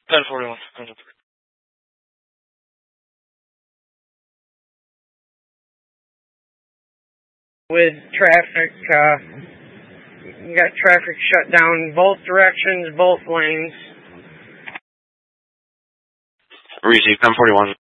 1041. With traffic, you got traffic shut down both directions, both lanes. Receive 1041.